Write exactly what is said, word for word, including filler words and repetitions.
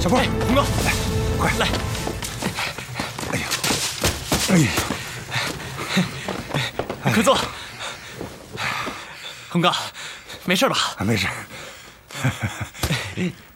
小波， 洪哥， 来，快来！ 哎呀，哎呀， 快坐。洪哥，没事吧？ 没事。